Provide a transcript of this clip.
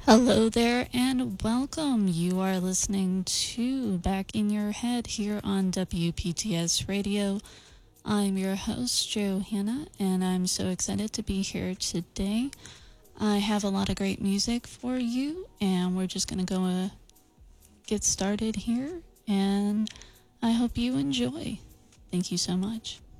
Hello there and welcome. You are listening to Back in Your Head here on WPTS Radio. I'm your host, Johanna, and I'm so excited to be here today. I have a lot of great music for you, and we're just going to go get started here, and I hope you enjoy. Thank you so much.